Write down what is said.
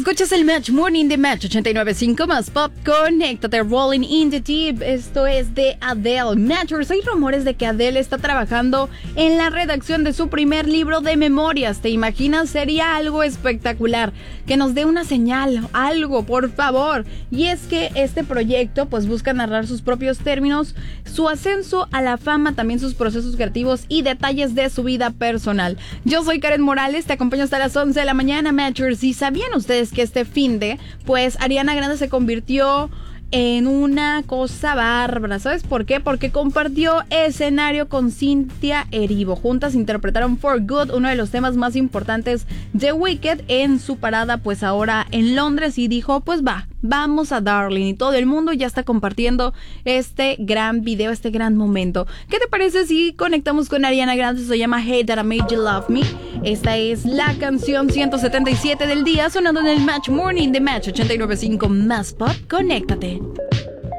Escuchas el Match Morning de Match 89.5 más Pop. Conéctate, Rolling in the Deep. Esto es de Adele. Matchers, hay rumores de que Adele está trabajando en la redacción de su primer libro de memorias. ¿Te imaginas? Sería algo espectacular. Que nos dé una señal, algo, por favor. Y es que este proyecto pues busca narrar sus propios términos, su ascenso a la fama, también sus procesos creativos y detalles de su vida personal. Yo soy Karen Morales, te acompaño hasta las 11 de la mañana, Matchers. ¿Y sabían ustedes que este finde, pues Ariana Grande se convirtió en una cosa bárbara? ¿Sabes por qué? Porque compartió escenario con Cynthia Erivo. Juntas interpretaron For Good, uno de los temas más importantes de Wicked, en su parada pues ahora en Londres, y dijo pues vamos a Darling, y todo el mundo ya está compartiendo este gran video, este gran momento. ¿Qué te parece si conectamos con Ariana Grande? Se llama Hey That I Made You Love Me. Esta es la canción 177 del día, sonando en el Match Morning de Match 89.5 más Pop. Conéctate.